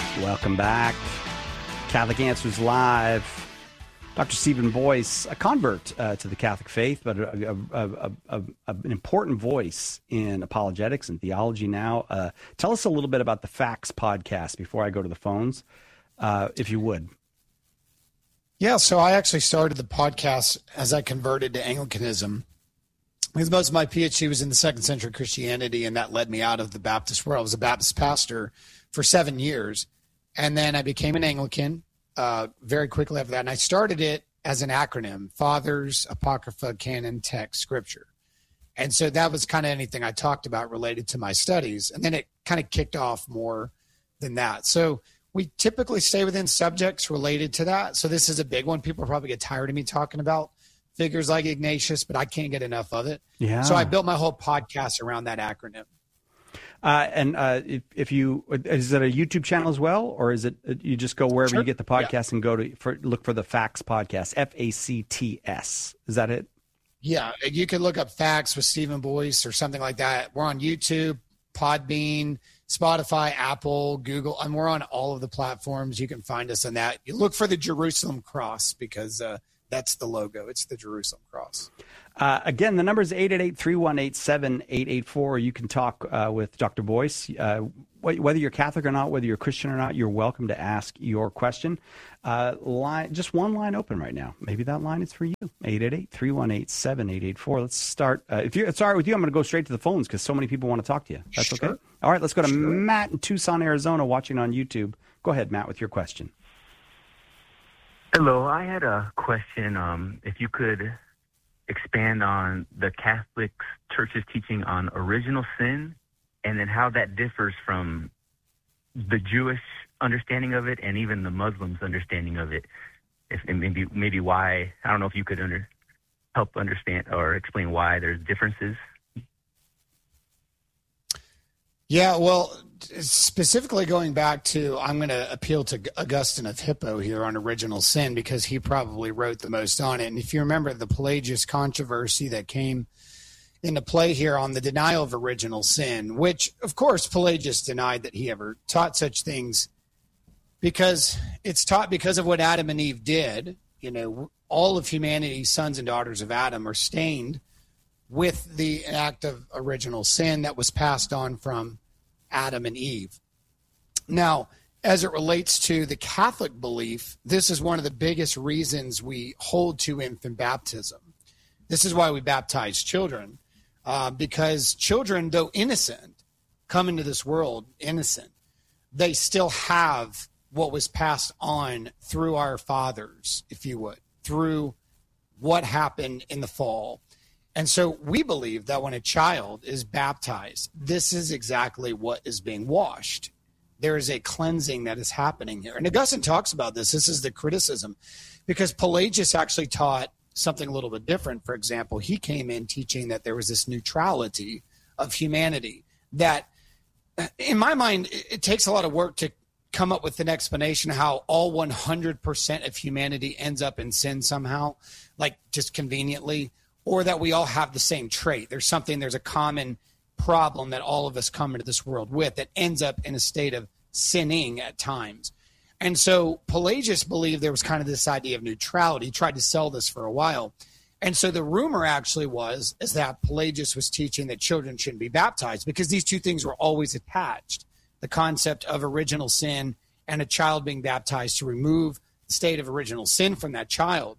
Welcome back. Catholic Answers Live. Dr. Stephen Boyce, a convert to the Catholic faith, but an important voice in apologetics and theology now. Tell us a little bit about the Facts podcast before I go to the phones, if you would. Yeah, so I actually started the podcast as I converted to Anglicanism, because most of my PhD was in the second century Christianity, and that led me out of the Baptist world. I was a Baptist pastor for 7 years, and then I became an Anglican very quickly after that. And I started it as an acronym: Fathers, Apocrypha, Canon, Text, Scripture. And so that was kind of anything I talked about related to my studies. And then it kind of kicked off more than that. So we typically stay within subjects related to that. So this is a big one. People probably get tired of me talking about figures like Ignatius, but I can't get enough of it. Yeah. So I built my whole podcast around that acronym. If you, is it a YouTube channel as well, or is it you just go wherever you get the podcast and go to look for the Facts podcast, FACTS? Is that it? Yeah, you can look up Facts with Stephen Boyce or something like that. We're on YouTube, Podbean, Spotify, Apple, Google, and we're on all of the platforms. You can find us on that. You look for the Jerusalem cross, because that's the logo. It's the Jerusalem cross. Again, the number is 888-318-7884. You can talk with Dr. Boyce. Whether you're Catholic or not, whether you're Christian or not, you're welcome to ask your question. Just one line open right now. Maybe that line is for you. 888-318-7884. Let's start. If it's all right with you, I'm going to go straight to the phones because so many people want to talk to you. That's sure. Okay? All right, let's go to Matt in Tucson, Arizona, watching on YouTube. Go ahead, Matt, with your question. Hello. I had a question. If you could expand on the Catholic Church's teaching on original sin, and then how that differs from the Jewish understanding of it and even the Muslims' understanding of it. And maybe why, I don't know if you could help understand or explain why there's differences. Yeah, well, specifically going back to, I'm going to appeal to Augustine of Hippo here on original sin, because he probably wrote the most on it. And if you remember the Pelagius controversy that came into play here on the denial of original sin, which, of course, Pelagius denied that he ever taught such things, because it's taught because of what Adam and Eve did. You know, all of humanity, sons and daughters of Adam, are stained with the act of original sin that was passed on from Adam and Eve. Now, as it relates to the Catholic belief, this is one of the biggest reasons we hold to infant baptism. This is why we baptize children, because children, though innocent, come into this world innocent. They still have what was passed on through our fathers, if you would, through what happened in the fall. And so we believe that when a child is baptized, this is exactly what is being washed. There is a cleansing that is happening here. And Augustine talks about this. This is the criticism, because Pelagius actually taught something a little bit different. For example, he came in teaching that there was this neutrality of humanity that, in my mind, it takes a lot of work to come up with an explanation how all 100% of humanity ends up in sin somehow, like just conveniently, or that we all have the same trait. There's a common problem that all of us come into this world with that ends up in a state of sinning at times. And so Pelagius believed there was kind of this idea of neutrality. He tried to sell this for a while. And so the rumor actually is that Pelagius was teaching that children shouldn't be baptized, because these two things were always attached: the concept of original sin and a child being baptized to remove the state of original sin from that child.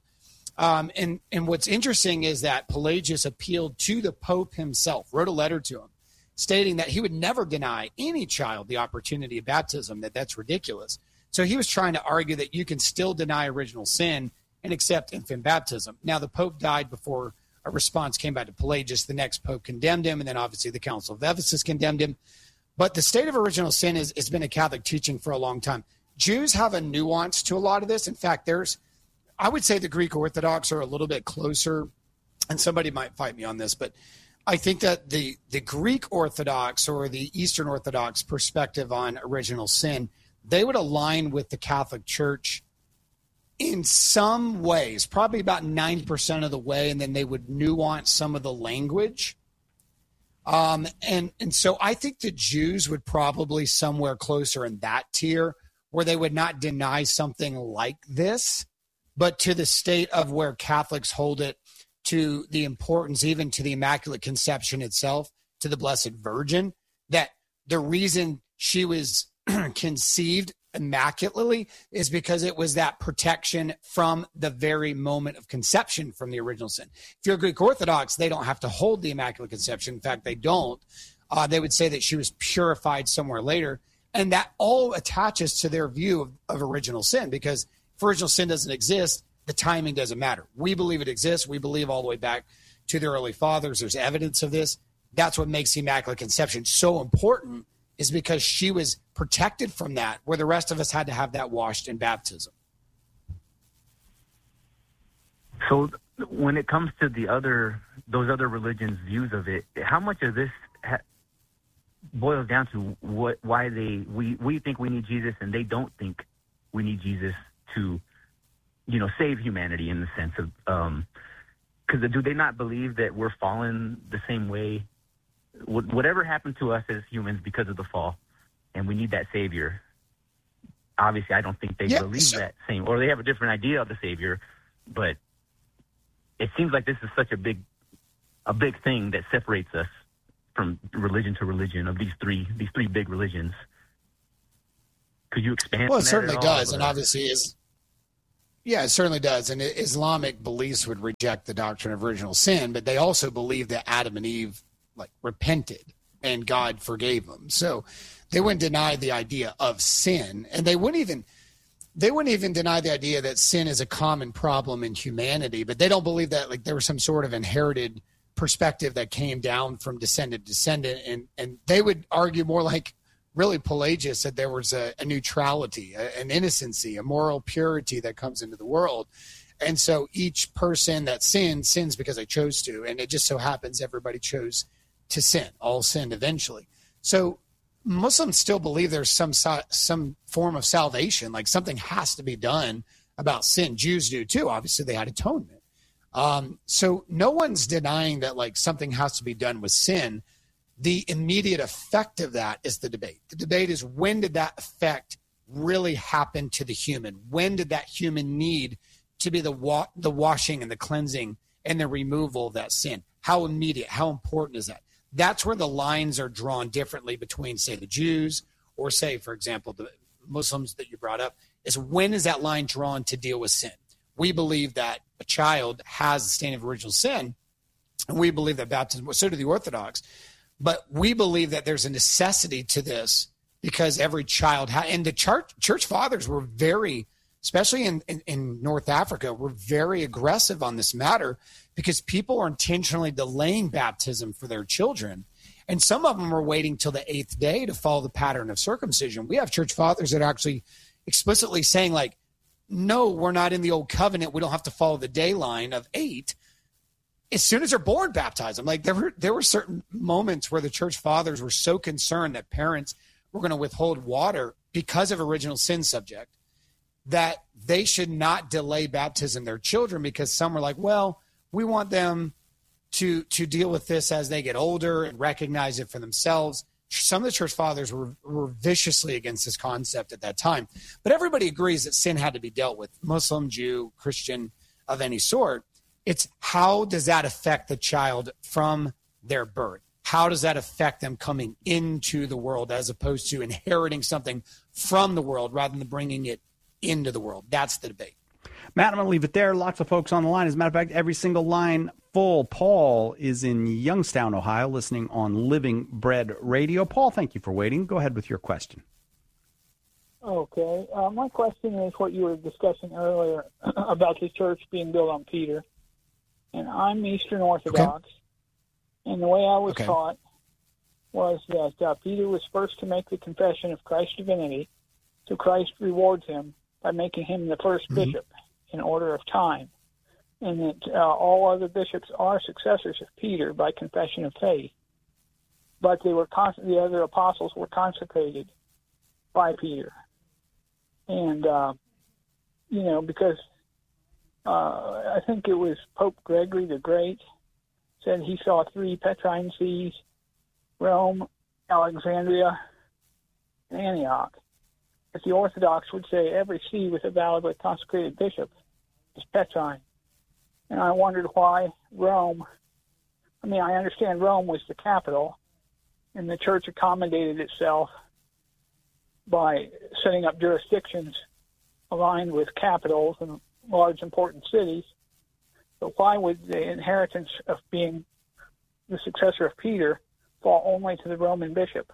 And what's interesting is that Pelagius appealed to the Pope himself, wrote a letter to him, stating that he would never deny any child the opportunity of baptism, that's ridiculous. So he was trying to argue that you can still deny original sin and accept infant baptism. Now, the Pope died before a response came back to Pelagius. The next Pope condemned him, and then obviously the Council of Ephesus condemned him. But the state of original sin has been a Catholic teaching for a long time. Jews have a nuance to a lot of this. In fact, I would say the Greek Orthodox are a little bit closer, and somebody might fight me on this, but I think that the Greek Orthodox or the Eastern Orthodox perspective on original sin, they would align with the Catholic Church in some ways, probably about 90% of the way, and then they would nuance some of the language. And so I think the Jews would probably somewhere closer in that tier, where they would not deny something like this, but to the state of where Catholics hold it, to the importance, even to the Immaculate Conception itself, to the Blessed Virgin, that the reason she was conceived immaculately is because it was that protection from the very moment of conception from the original sin. If you're Greek Orthodox, they don't have to hold the Immaculate Conception. In fact, they don't. They would say that she was purified somewhere later. And that all attaches to their view of original sin, because if original sin doesn't exist, the timing doesn't matter. We believe it exists. We believe all the way back to the early fathers. There's evidence of this. That's what makes the Immaculate Conception so important, is because she was protected from that, where the rest of us had to have that washed in baptism. So when it comes to those other religions' views of it, how much of this boils down to why we think we need Jesus and they don't think we need Jesus to, save humanity, in the sense of, because do they not believe that we're fallen the same way? Whatever happened to us as humans because of the fall, and we need that Savior. Obviously, I don't think they believe that same, or they have a different idea of the Savior. But it seems like this is such a big thing that separates us from religion to religion, of these three big religions. Could you expand? Well, it certainly does, and obviously is. Yeah, it certainly does. And Islamic beliefs would reject the doctrine of original sin, but they also believe that Adam and Eve repented and God forgave them. So they wouldn't deny the idea of sin, and they wouldn't even deny the idea that sin is a common problem in humanity, but they don't believe that there was some sort of inherited perspective that came down from descendant to descendant. And they would argue more like really Pelagius, that there was a neutrality, an innocency, a moral purity that comes into the world. And so each person that sins because they chose to, and it just so happens everybody chose to sin. All sinned eventually. So Muslims still believe there's some form of salvation, like something has to be done about sin. Jews do too. Obviously, they had atonement. So no one's denying that something has to be done with sin. The immediate effect of that is the debate. The debate is, when did that effect really happen to the human? When did that human need to be the washing and the cleansing and the removal of that sin? How immediate, how important is that? That's where the lines are drawn differently between, say, the Jews or, say, for example, the Muslims that you brought up, is when is that line drawn to deal with sin? We believe that a child has the stain of original sin, and we believe that baptism, so do the Orthodox, but we believe that there's a necessity to this because every child, and the church fathers were very, especially in North Africa, were very aggressive on this matter, because people are intentionally delaying baptism for their children. And some of them are waiting till the 8th day to follow the pattern of circumcision. We have church fathers that are actually explicitly saying, no, we're not in the old covenant. We don't have to follow the day line of 8. As soon as they're born, baptize them. There were certain moments where the church fathers were so concerned that parents were going to withhold water because of original sin subject, that they should not delay baptism their children, because some were like, well, we want them to deal with this as they get older and recognize it for themselves. Some of the church fathers were viciously against this concept at that time. But everybody agrees that sin had to be dealt with, Muslim, Jew, Christian, of any sort. It's how does that affect the child from their birth? How does that affect them coming into the world, as opposed to inheriting something from the world rather than bringing it into the world? That's the debate. Matt, I'm going to leave it there. Lots of folks on the line. As a matter of fact, every single line full. Paul is in Youngstown, Ohio, listening on Living Bread Radio. Paul, thank you for waiting. Go ahead with your question. Okay. My question is what you were discussing earlier about the church being built on Peter. And I'm Eastern Orthodox. Okay. And the way I was taught was that Peter was first to make the confession of Christ's divinity, so Christ rewards him by making him the first bishop in order of time, and that all other bishops are successors of Peter by confession of faith. But they were the other apostles were consecrated by Peter, and because I think it was Pope Gregory the Great said he saw 3 Petrine sees: Rome, Alexandria, and Antioch. If the Orthodox would say every see with a validly consecrated bishop is Petrine. And I wondered why Rome, I understand Rome was the capital, and the church accommodated itself by setting up jurisdictions aligned with capitals and large important cities. But why would the inheritance of being the successor of Peter fall only to the Roman bishop?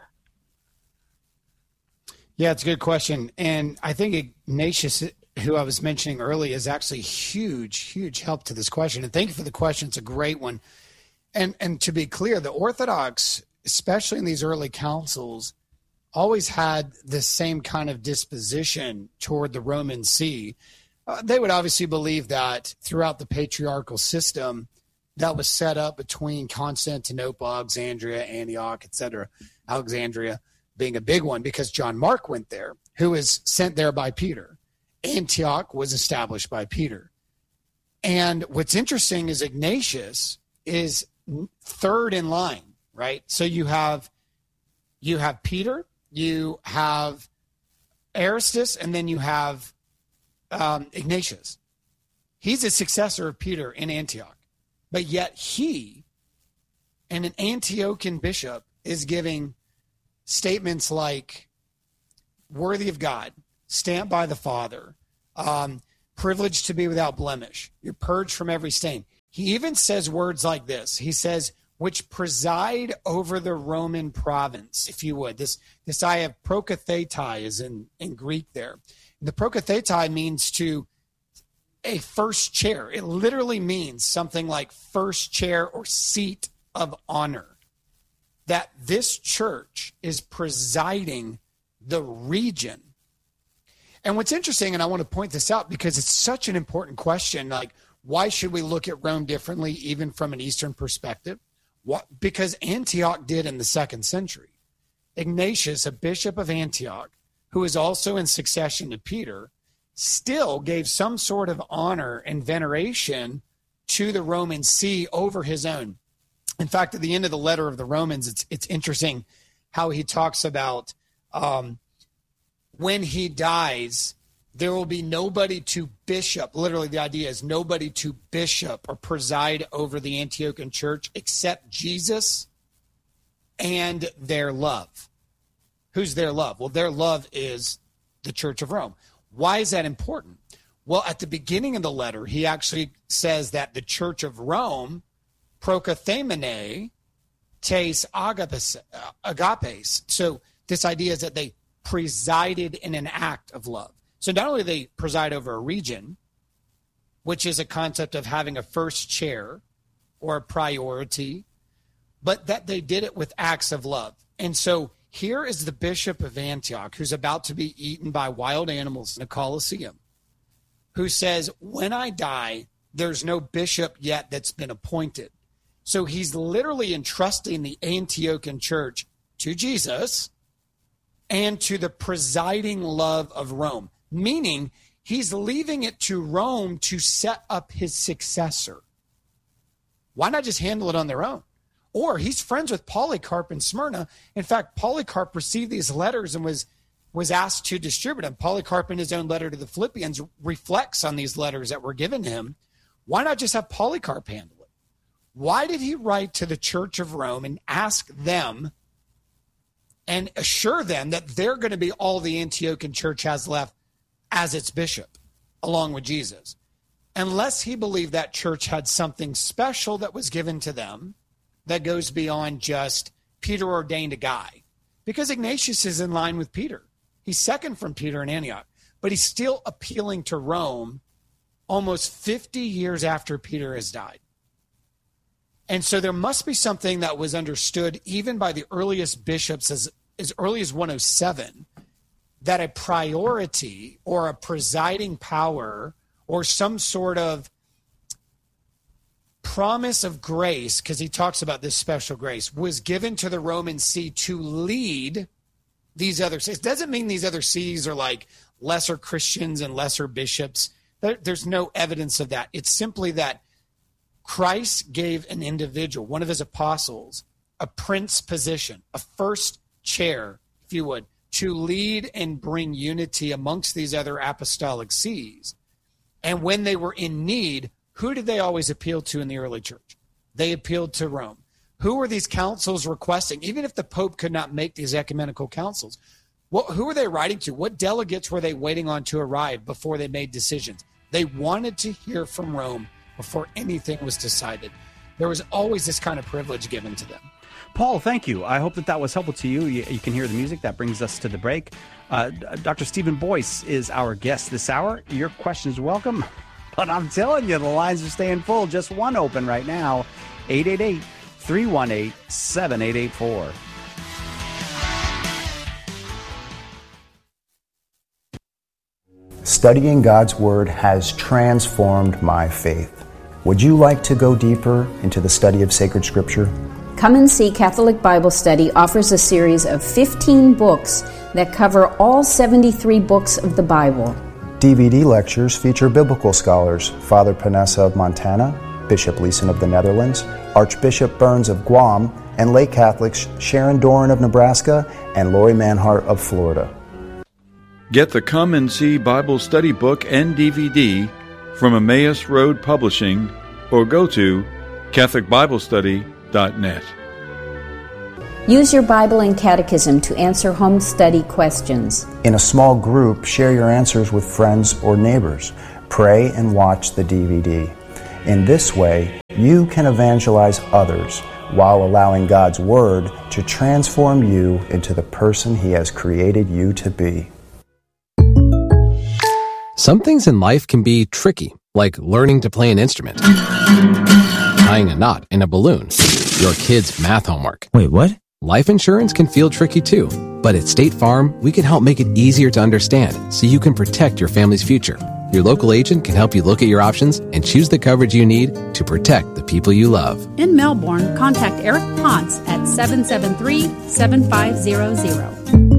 Yeah, it's a good question. And I think Ignatius, who I was mentioning earlier, is actually huge help to this question. And thank you for the question. It's a great one. And to be clear, the Orthodox, especially in these early councils, always had the same kind of disposition toward the Roman See. They would obviously believe that throughout the patriarchal system that was set up between Constantinople, Alexandria, Antioch, etc., Alexandria being a big one because John Mark went there, who was sent there by Peter. Antioch was established by Peter. And what's interesting is Ignatius is third in line, right? So you have Peter, you have Aristus, and then you have Ignatius. He's a successor of Peter in Antioch, but yet he and an Antiochian bishop is giving statements like worthy of God, stamped by the Father, privileged to be without blemish, you're purged from every stain. He even says words like this. He says, which preside over the Roman province, if you would. This I have prokathetai is in Greek there. The prokathetai means to a first chair. It literally means something like first chair or seat of honor. That this church is presiding the region. And what's interesting, and I want to point this out because it's such an important question, like why should we look at Rome differently even from an Eastern perspective? Because Antioch did in the 2nd century. Ignatius, a bishop of Antioch, who is also in succession to Peter, still gave some sort of honor and veneration to the Roman See over his own. In fact, at the end of the letter of the Romans, it's interesting how he talks about when he dies, there will be nobody to bishop. Literally, the idea is nobody to bishop or preside over the Antiochian church except Jesus and their love. Who's their love? Well, their love is the Church of Rome. Why is that important? Well, at the beginning of the letter, he actually says that the Church of Rome, prokathemene, tes agapes. So this idea is that they presided in an act of love. So not only do they preside over a region, which is a concept of having a first chair or a priority, but that they did it with acts of love. And so here is the bishop of Antioch who's about to be eaten by wild animals in a Colosseum, who says, when I die, there's no bishop yet that's been appointed. So he's literally entrusting the Antiochian church to Jesus and to the presiding love of Rome, meaning he's leaving it to Rome to set up his successor. Why not just handle it on their own? Or he's friends with Polycarp in Smyrna. In fact, Polycarp received these letters and was asked to distribute them. Polycarp, in his own letter to the Philippians, reflects on these letters that were given to him. Why not just have Polycarp handle it? Why did he write to the Church of Rome and ask them and assure them that they're going to be all the Antiochian church has left as its bishop, along with Jesus? Unless he believed that church had something special that was given to them that goes beyond just Peter ordained a guy. Because Ignatius is in line with Peter. He's second from Peter in Antioch, but he's still appealing to Rome almost 50 years after Peter has died. And so there must be something that was understood even by the earliest bishops as early as 107, that a priority or a presiding power or some sort of promise of grace, because he talks about this special grace, was given to the Roman See to lead these other sees. Doesn't mean these other sees are like lesser Christians and lesser bishops. There's no evidence of that. It's simply that Christ gave an individual, one of his apostles, a prince position, a first chair, if you would, to lead and bring unity amongst these other apostolic sees. And when they were in need, who did they always appeal to in the early church? They appealed to Rome. Who were these councils requesting? Even if the Pope could not make these ecumenical councils, who were they writing to? What delegates were they waiting on to arrive before they made decisions? They wanted to hear from Rome before anything was decided. There was always this kind of privilege given to them. Paul, thank you. I hope that was helpful to you. You can hear the music. That brings us to the break. Dr. Stephen Boyce is our guest this hour. Your questions welcome, but I'm telling you, the lines are staying full. Just one open right now, 888-318-7884. Studying God's Word has transformed my faith. Would you like to go deeper into the study of sacred Scripture? Come and See Catholic Bible Study offers a series of 15 books that cover all 73 books of the Bible. DVD lectures feature biblical scholars Father Panessa of Montana, Bishop Leeson of the Netherlands, Archbishop Burns of Guam, and lay Catholics Sharon Doran of Nebraska and Lori Manhart of Florida. Get the Come and See Bible Study book and DVD from Emmaus Road Publishing or go to CatholicBibleStudy.net. Use your Bible and Catechism to answer home study questions. In a small group, share your answers with friends or neighbors. Pray and watch the DVD. In this way, you can evangelize others while allowing God's Word to transform you into the person He has created you to be. Some things in life can be tricky, like learning to play an instrument, tying a knot in a balloon, your kid's math homework. Wait, what? Life insurance can feel tricky too, but at State Farm, we can help make it easier to understand so you can protect your family's future. Your local agent can help you look at your options and choose the coverage you need to protect the people you love. In Melbourne, contact Eric Ponce at 773-7500.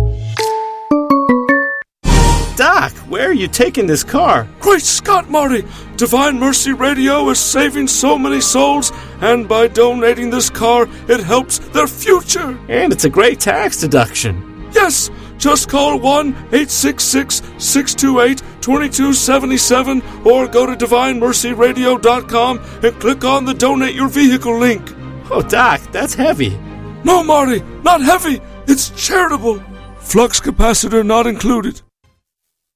Doc, where are you taking this car? Great Scott, Marty! Divine Mercy Radio is saving so many souls, and by donating this car, it helps their future. And it's a great tax deduction. Yes! Just call 1-866-628-2277 or go to DivineMercyRadio.com and click on the Donate Your Vehicle link. Oh, Doc, that's heavy. No, Marty, not heavy. It's charitable. Flux capacitor not included.